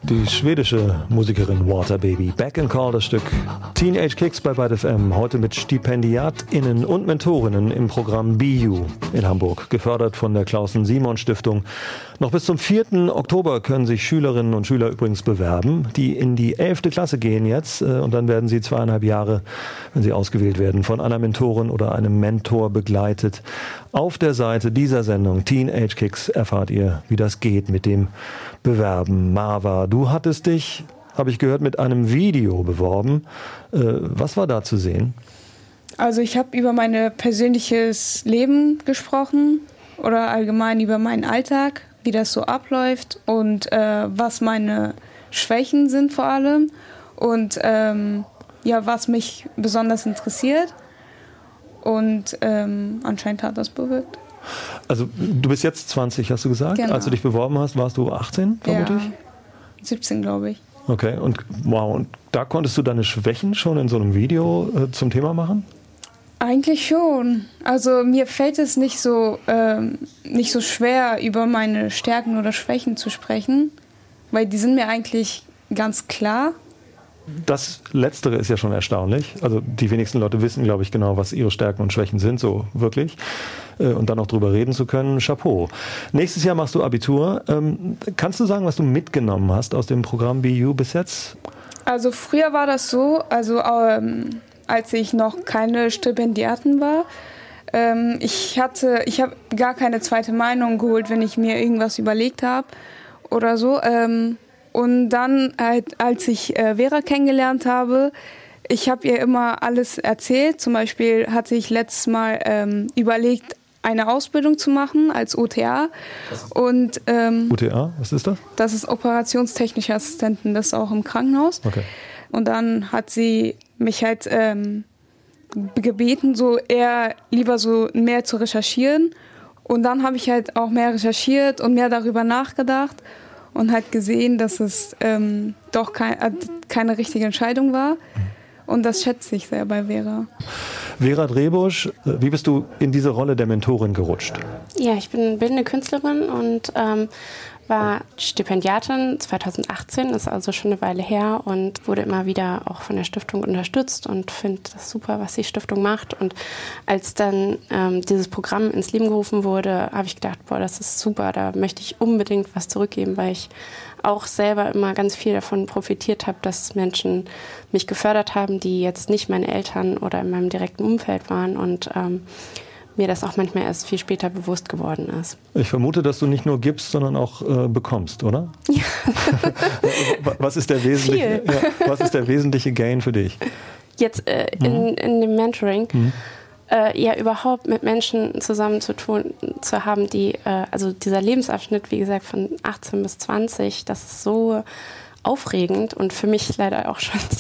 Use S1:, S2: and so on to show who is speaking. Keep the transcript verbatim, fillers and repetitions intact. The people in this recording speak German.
S1: Die schwedische Musikerin Waterbaby. Back and Call, das Stück Teenage Kicks bei Byte F M. Heute mit StipendiatInnen und Mentorinnen im Programm Be You in Hamburg. Gefördert von der Clausen-Simon-Stiftung. Noch bis zum vierten Oktober können sich Schülerinnen und Schüler übrigens bewerben, die in die elfte Klasse gehen jetzt. Und dann werden sie zweieinhalb Jahre, wenn sie ausgewählt werden, von einer Mentorin oder einem Mentor begleitet. Auf der Seite dieser Sendung Teenage Kicks erfahrt ihr, wie das geht mit dem Bewerben. Marva, du hattest dich, habe ich gehört, mit einem Video beworben. Äh, was war da zu sehen?
S2: Also ich habe über mein persönliches Leben gesprochen oder allgemein über meinen Alltag, wie das so abläuft und äh, was meine Schwächen sind vor allem und ähm, ja, was mich besonders interessiert. Und ähm, anscheinend hat das bewirkt.
S1: Also du bist jetzt zwanzig, hast du gesagt?
S2: Genau.
S1: Als du dich beworben hast, warst du achtzehn, vermutlich?
S2: Ja, siebzehn, glaube ich.
S1: Okay, und wow, und da konntest du deine Schwächen schon in so einem Video äh, zum Thema machen?
S2: Eigentlich schon. Also mir fällt es nicht so, ähm, nicht so schwer, über meine Stärken oder Schwächen zu sprechen, weil die sind mir eigentlich ganz klar.
S1: Das Letztere ist ja schon erstaunlich. Also die wenigsten Leute wissen, glaube ich, genau, was ihre Stärken und Schwächen sind, so wirklich. Und dann auch drüber reden zu können, Chapeau. Nächstes Jahr machst du Abitur. Ähm, kannst du sagen, was du mitgenommen hast aus dem Programm Be You bis jetzt?
S2: Also früher war das so, also ähm, als ich noch keine Stipendiatin war, ähm, ich hatte, ich habe gar keine zweite Meinung geholt, wenn ich mir irgendwas überlegt habe oder so. Ähm, Und dann, als ich Vera kennengelernt habe, ich habe ihr immer alles erzählt. Zum Beispiel hatte ich letztes Mal ähm, überlegt, eine Ausbildung zu machen als O T A. Und, ähm,
S1: O T A, was ist das?
S2: Das ist operationstechnische Assistentin, das ist auch im Krankenhaus.
S1: Okay.
S2: Und dann hat sie mich halt ähm, gebeten, so eher lieber so mehr zu recherchieren. Und dann habe ich halt auch mehr recherchiert und mehr darüber nachgedacht. Und halt gesehen, dass es ähm, doch kein, äh, keine richtige Entscheidung war. Und das schätze ich sehr bei Vera.
S1: Vera Drehbusch, wie bist du in diese Rolle der Mentorin gerutscht?
S3: Ja, ich bin bildende Künstlerin und ähm, war Stipendiatin zweitausendachtzehn, ist also schon eine Weile her und wurde immer wieder auch von der Stiftung unterstützt und finde das super, was die Stiftung macht. Und als dann ähm, dieses Programm ins Leben gerufen wurde, habe ich gedacht, boah, das ist super, da möchte ich unbedingt was zurückgeben, weil ich auch selber immer ganz viel davon profitiert habe, dass Menschen mich gefördert haben, die jetzt nicht meine Eltern oder in meinem direkten Umfeld waren und ähm, mir das auch manchmal erst viel später bewusst geworden ist. Ich
S1: vermute, dass du nicht nur gibst, sondern auch äh, bekommst, oder?
S3: Ja.
S1: was, ist der wesentliche, ja, was ist der wesentliche Gain für dich?
S3: Jetzt äh, mhm. in, in dem Mentoring, mhm. äh, ja überhaupt mit Menschen zusammen zu tun, zu haben, die, äh, also dieser Lebensabschnitt, wie gesagt, von achtzehn bis zwanzig, das ist so aufregend und für mich leider auch schon